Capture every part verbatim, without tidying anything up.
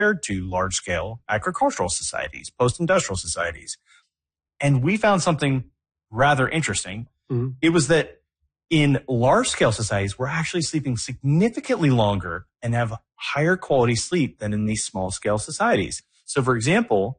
compared to large-scale agricultural societies, post-industrial societies. And we found something rather interesting. Mm-hmm. It was that in large-scale societies, we're actually sleeping significantly longer and have higher quality sleep than in these small-scale societies. So, for example,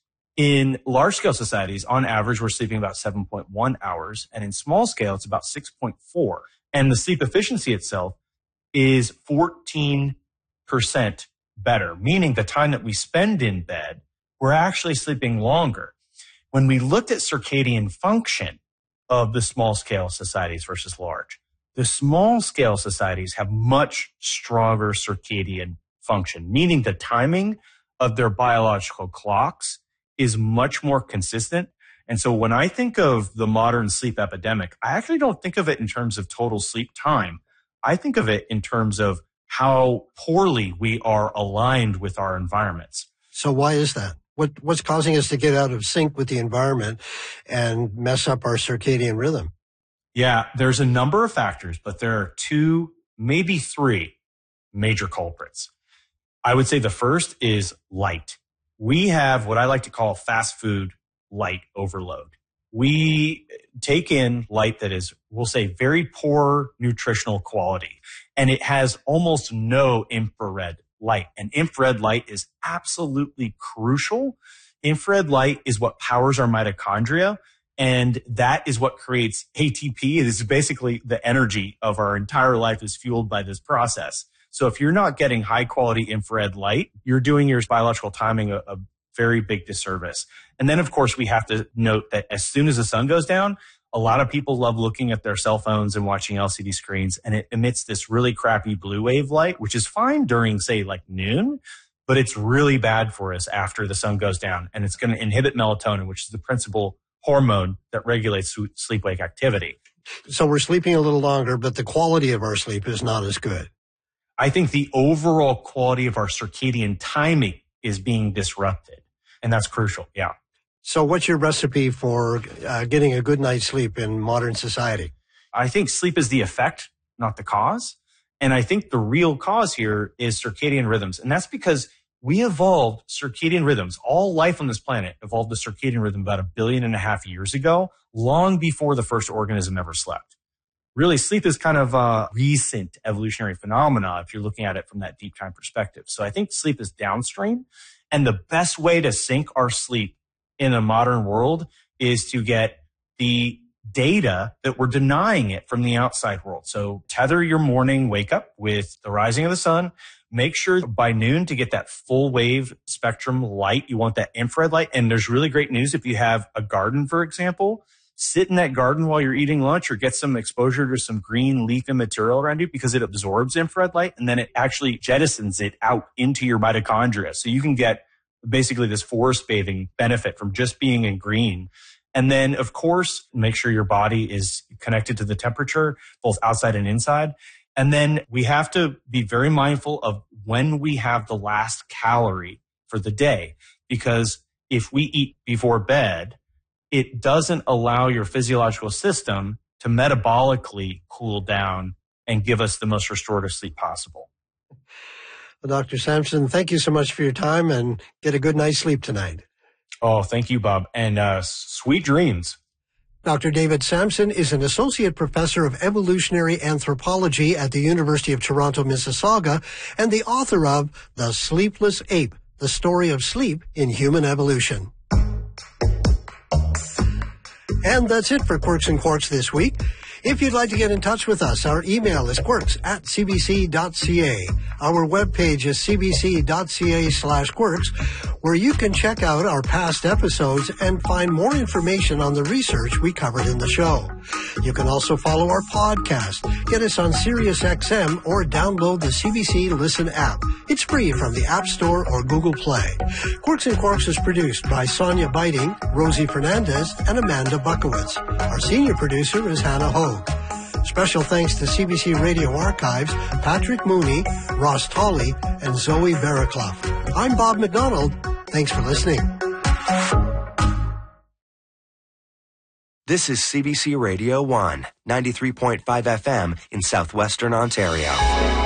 in large-scale societies, on average, we're sleeping about seven point one hours, and in small-scale, it's about six point four. And the sleep efficiency itself is fourteen percent better, meaning the time that we spend in bed, we're actually sleeping longer. When we looked at circadian function of the small-scale societies versus large, the small-scale societies have much stronger circadian function, meaning the timing of their biological clocks is much more consistent. And so when I think of the modern sleep epidemic, I actually don't think of it in terms of total sleep time. I think of it in terms of how poorly we are aligned with our environments. So why is that? What, what's causing us to get out of sync with the environment and mess up our circadian rhythm? Yeah, there's a number of factors, but there are two, maybe three major culprits. I would say the first is light. We have what I like to call fast food light overload. We take in light that is, we'll say, very poor nutritional quality, and it has almost no infrared light. And infrared light is absolutely crucial. Infrared light is what powers our mitochondria, and that is what creates A T P. It is basically the energy of our entire life is fueled by this process. So if you're not getting high quality infrared light, you're doing your biological timing a, a very big disservice. And then, of course, we have to note that as soon as the sun goes down, a lot of people love looking at their cell phones and watching L C D screens, and it emits this really crappy blue wave light, which is fine during, say, like noon, but it's really bad for us after the sun goes down, and it's going to inhibit melatonin, which is the principal hormone that regulates sleep-wake activity. So we're sleeping a little longer, but the quality of our sleep is not as good. I think the overall quality of our circadian timing is being disrupted, and that's crucial, yeah. So what's your recipe for uh, getting a good night's sleep in modern society? I think sleep is the effect, not the cause. And I think the real cause here is circadian rhythms. And that's because we evolved circadian rhythms. All life on this planet evolved the circadian rhythm about a billion and a half years ago, long before the first organism ever slept. Really, sleep is kind of a recent evolutionary phenomena if you're looking at it from that deep time perspective. So I think sleep is downstream. And the best way to sync our sleep in a modern world is to get the data that we're denying it from the outside world. So tether your morning wake up with the rising of the sun. Make sure by noon to get that full wave spectrum light. You want that infrared light. And there's really great news if you have a garden, for example. Sit in that garden while you're eating lunch or get some exposure to some green leafy material around you because it absorbs infrared light and then it actually jettisons it out into your mitochondria. So you can get basically this forest bathing benefit from just being in green. And then, of course, make sure your body is connected to the temperature, both outside and inside. And then we have to be very mindful of when we have the last calorie for the day, because if we eat before bed, it doesn't allow your physiological system to metabolically cool down and give us the most restorative sleep possible. Well, Doctor Sampson, thank you so much for your time and get a good night's sleep tonight. Oh, thank you, Bob. And uh, sweet dreams. Doctor David Sampson is an associate professor of evolutionary anthropology at the University of Toronto, Mississauga, and the author of The Sleepless Ape, The Story of Sleep in Human Evolution. And that's it for Quirks and Quarks this week. If you'd like to get in touch with us, our email is quirks at c b c dot c a. Our webpage is c b c dot c a slash quirks, where you can check out our past episodes and find more information on the research we covered in the show. You can also follow our podcast, get us on Sirius X M, or download the C B C Listen app. It's free from the App Store or Google Play. Quirks and Quarks is produced by Sonia Biting, Rosie Fernandez, and Amanda Buckowitz. Our senior producer is Hannah Hogue. Special thanks to C B C Radio Archives, Patrick Mooney, Ross Tolley, and Zoe Veraclough. I'm Bob McDonald. Thanks for listening. This is C B C Radio one, ninety-three point five F M in southwestern Ontario.